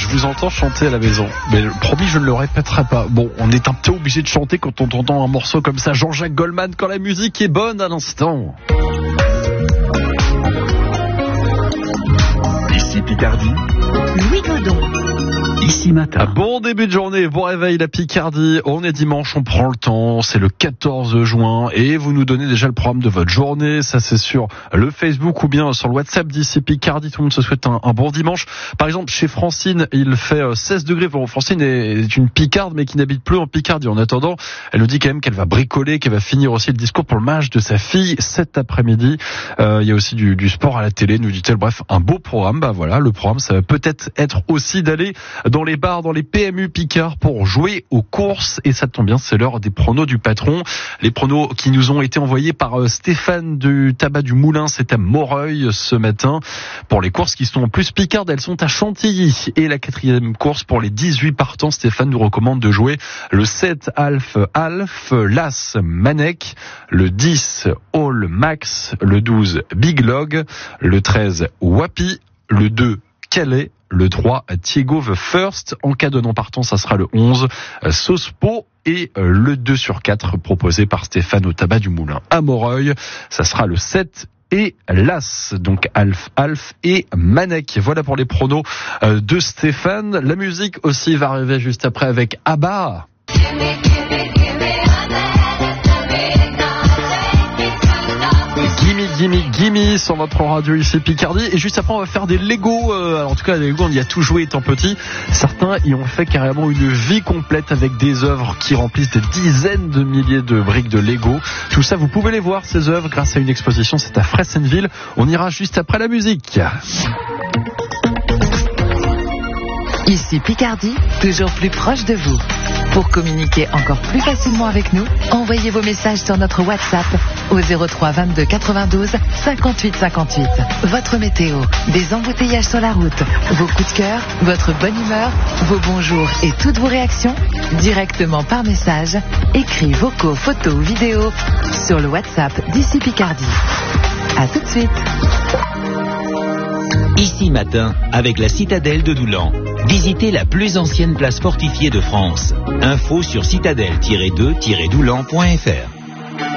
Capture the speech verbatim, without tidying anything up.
je vous entends chanter à la maison. Mais promis, je ne le répéterai pas. Bon, on est un peu obligé de chanter quand on entend un morceau comme ça. Jean-Jacques Goldman, quand la musique est bonne à l'instant. Ici Picardie. Louis Godon. Ici Matin. Bon début de journée, bon réveil la Picardie. On est dimanche, on prend le temps, c'est le quatorze juin et vous nous donnez déjà le programme de votre journée. Ça c'est sur le Facebook ou bien sur le WhatsApp d'ici Picardie. Tout le monde se souhaite un, un bon dimanche. Par exemple, chez Francine, il fait seize degrés. Bon, Francine est une Picarde mais qui n'habite plus en Picardie. En attendant, elle nous dit quand même qu'elle va bricoler, qu'elle va finir aussi le discours pour le mariage de sa fille cet après-midi. Euh, il y a aussi du, du sport à la télé, nous dit-elle. Bref, un beau programme. Bah voilà, le programme, ça va peut-être être aussi d'aller dans les bars, dans les P M U Picard pour jouer aux courses. Et ça tombe bien, c'est l'heure des pronos du patron. Les pronos qui nous ont été envoyés par Stéphane du Tabac du Moulin, c'est à Moreuil ce matin. Pour les courses qui sont en plus picardes, elles sont à Chantilly. Et la quatrième course pour les dix-huit partants, Stéphane nous recommande de jouer le sept Alf Alf, l'As Manek, le dix All Max, le douze Big Log, le treize Wapi, le deux Calais, le trois Thiego the First. En cas de non partant, ça sera le onze Sospo et le deux sur quatre proposé par Stéphane au Tabac du Moulin à Moreuil. Ça sera le sept et l'As, donc Alf, Alf et Manek. Voilà pour les pronos de Stéphane. La musique aussi va arriver juste après avec Abba. Gimme, gimme, gimme sur notre radio ici Picardie. Et juste après on va faire des Lego. euh, En tout cas les Lego on y a tout joué étant petit. Certains y ont fait carrément une vie complète avec des œuvres qui remplissent des dizaines de milliers de briques de Lego. Tout ça vous pouvez les voir ces œuvres grâce à une exposition. C'est à Fressenville. On ira juste après la musique. Ici Picardie, toujours plus proche de vous. Pour communiquer encore plus facilement avec nous, envoyez vos messages sur notre WhatsApp au zéro trois vingt-deux quatre-vingt-douze cinquante-huit cinquante-huit. Votre météo, des embouteillages sur la route, vos coups de cœur, votre bonne humeur, vos bonjours et toutes vos réactions, directement par message, écrits, vocaux, photos ou vidéos sur le WhatsApp d'ici Picardie. À tout de suite. Ici Matin, avec la citadelle de Doulan. Visitez la plus ancienne place fortifiée de France. Info sur citadelle tiret deux tiret doulan point f r.